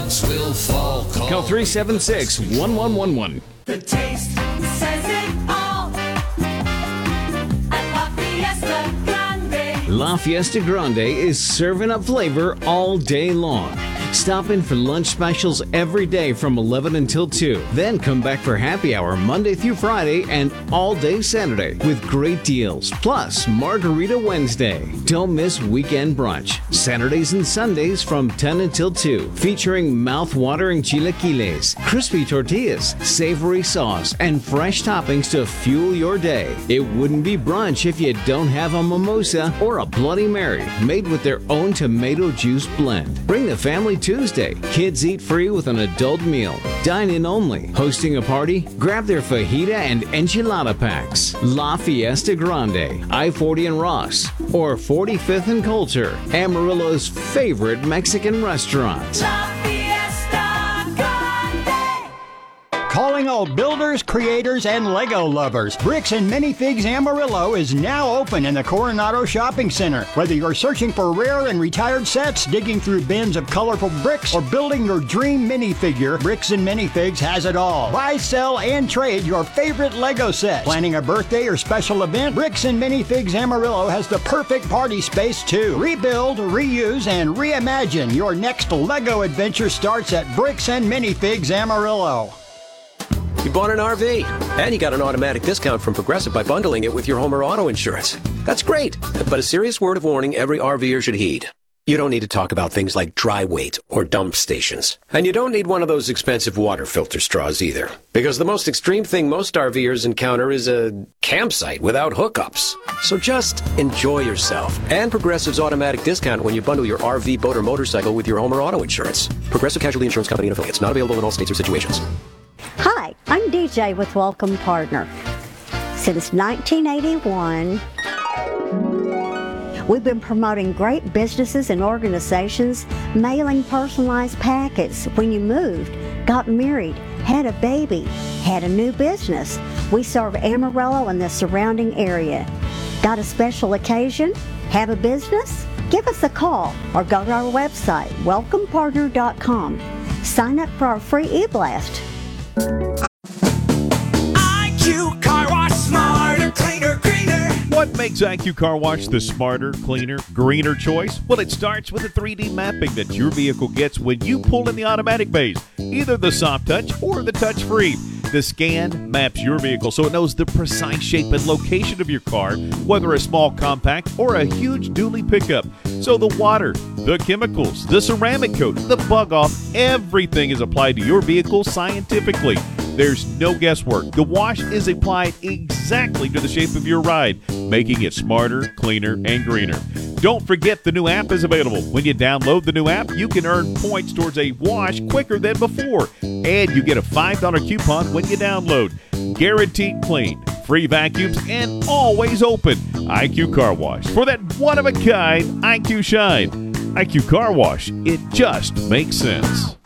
sparks will fall. Call 376-1111. The taste says it all at La Fiesta Grande. La Fiesta Grande is serving up flavor all day long. Stop in for lunch specials every day from 11 until 2. Then come back for happy hour Monday through Friday and all day Saturday with great deals. Plus, Margarita Wednesday. Don't miss weekend brunch. Saturdays and Sundays from 10 until 2. Featuring mouth-watering chilaquiles, crispy tortillas, savory sauce, and fresh toppings to fuel your day. It wouldn't be brunch if you don't have a mimosa or a Bloody Mary made with their own tomato juice blend. Bring the family Tuesday. Kids eat free with an adult meal. Dine in only. Hosting a party? Grab their fajita and enchilada packs. La Fiesta Grande, I-40 and Ross, or 45th and Coulter, Amarillo's favorite Mexican restaurant. La Fiesta Grande. Calling all builders, creators, and Lego lovers. Bricks and Minifigs Amarillo is now open in the Coronado Shopping Center. Whether you're searching for rare and retired sets, digging through bins of colorful bricks, or building your dream minifigure, Bricks and Minifigs has it all. Buy, sell, and trade your favorite Lego sets. Planning a birthday or special event? Bricks and Minifigs Amarillo has the perfect party space too. Rebuild, reuse, and reimagine. Your next Lego adventure starts at Bricks and Minifigs Amarillo. You bought an RV, and you got an automatic discount from Progressive by bundling it with your home or auto insurance. That's great, but a serious word of warning every RVer should heed. You don't need to talk about things like dry weight or dump stations. And you don't need one of those expensive water filter straws either. Because the most extreme thing most RVers encounter is a campsite without hookups. So just enjoy yourself and Progressive's automatic discount when you bundle your RV, boat, or motorcycle with your home or auto insurance. Progressive Casualty Insurance Company and Affiliates. Not available in all states or situations. Hi, I'm DJ with Welcome Partner. Since 1981, we've been promoting great businesses and organizations, mailing personalized packets when you moved, got married, had a baby, had a new business. We serve Amarillo and the surrounding area. Got a special occasion? Have a business? Give us a call or go to our website, welcomepartner.com. Sign up for our free e-blast. IQ Car Wash, smarter, cleaner, greener. What makes IQ Car Wash the smarter, cleaner, greener choice? Well, it starts with the 3D mapping that your vehicle gets when you pull in the automatic bays, either the soft touch or the touch-free. The scan maps your vehicle so it knows the precise shape and location of your car, whether a small compact or a huge dually pickup. So the water, the chemicals, the ceramic coat, the bug off, everything is applied to your vehicle scientifically. There's no guesswork. The wash is applied exactly to the shape of your ride, making it smarter, cleaner, and greener. Don't forget the new app is available. When you download the new app, you can earn points towards a wash quicker than before. And you get a $5 coupon when you download. Guaranteed clean, free vacuums, and always open. IQ Car Wash. For that one-of-a-kind IQ shine. IQ Car Wash. It just makes sense.